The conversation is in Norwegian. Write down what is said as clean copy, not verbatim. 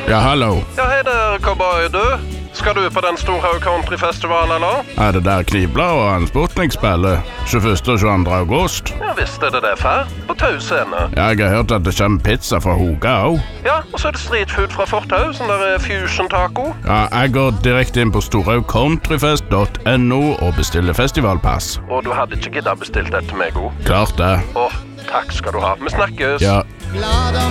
Ja, hallo. Ja, hei der, cowboy, du. Skal du på den store countryfestivalen, eller? Er det der Knibla og han Sputnik spiller? 21. og 22. august? Ja, visst er det det, far. På Tau scene. Ja, jeg har hørt at det kommer pizza fra Hoga også. Ja, og så er det street food fra Fortau, sånn der fusion taco. Ja, jeg går direkte inn på storhaugcountryfest.no og bestiller festivalpass. Og du hadde ikke giddet bestilt dette med god. Klart det. Åh, takk skal du ha. Vi snakkes. Ja. Glad om